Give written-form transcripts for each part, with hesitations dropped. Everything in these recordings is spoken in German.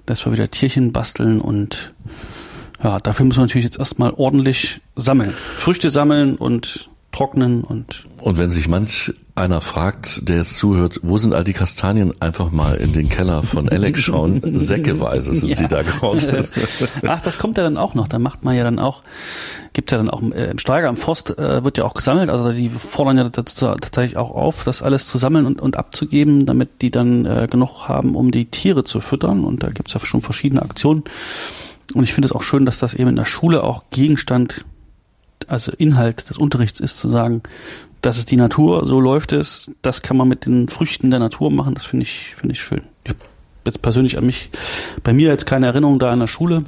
dass wir wieder Tierchen basteln und ja, dafür müssen wir natürlich jetzt erstmal ordentlich sammeln. Früchte sammeln und trocknen und wenn sich manch einer fragt, der jetzt zuhört, wo sind all die Kastanien, einfach mal in den Keller von Alex schauen, säckeweise sind sie da geordnet. Ach, das kommt ja dann auch noch, da macht man ja dann auch, gibt's ja dann auch im Steiger, am Forst wird ja auch gesammelt, also die fordern ja tatsächlich auch auf, das alles zu sammeln und abzugeben, damit die dann genug haben, um die Tiere zu füttern, und da gibt's ja schon verschiedene Aktionen, und ich finde es auch schön, dass das eben in der Schule auch Gegenstand, also Inhalt des Unterrichts ist, zu sagen, das ist die Natur, so läuft es, das kann man mit den Früchten der Natur machen, das finde ich schön. Ich habe jetzt persönlich bei mir jetzt keine Erinnerung da an der Schule,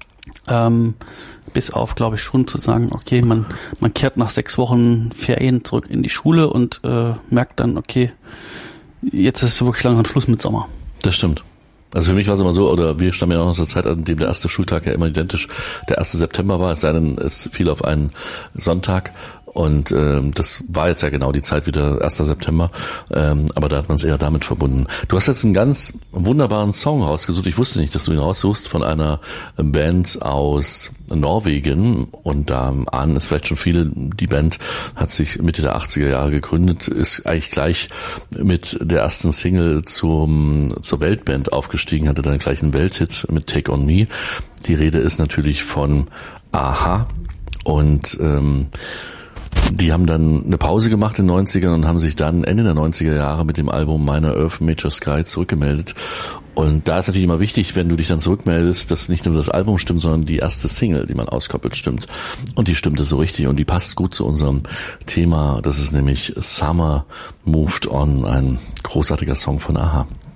bis auf, glaube ich, schon zu sagen, okay, man kehrt nach 6 Wochen Ferien zurück in die Schule und merkt dann, okay, jetzt ist es wirklich langsam Schluss mit Sommer. Das stimmt. Also für mich war es immer so, oder wir stammen ja auch aus der Zeit, an dem der erste Schultag ja immer identisch der 1. September war, es sei denn, es fiel auf einen Sonntag. Und das war jetzt ja genau die Zeit wieder 1. September, aber da hat man es eher damit verbunden. Du hast jetzt einen ganz wunderbaren Song rausgesucht. Ich wusste nicht, dass du ihn raussuchst, von einer Band aus Norwegen. Und da ahnen es vielleicht schon viele, die Band hat sich Mitte der 80er Jahre gegründet, ist eigentlich gleich mit der ersten Single zur Weltband aufgestiegen, hatte dann gleich einen Welthit mit Take On Me. Die Rede ist natürlich von a-ha, und die haben dann eine Pause gemacht in den 90ern und haben sich dann Ende der 90er Jahre mit dem Album Minor Earth Major Sky zurückgemeldet. Und da ist natürlich immer wichtig, wenn du dich dann zurückmeldest, dass nicht nur das Album stimmt, sondern die erste Single, die man auskoppelt, stimmt. Und die stimmte so richtig und die passt gut zu unserem Thema. Das ist nämlich Summer Moved On, ein großartiger Song von a-ha.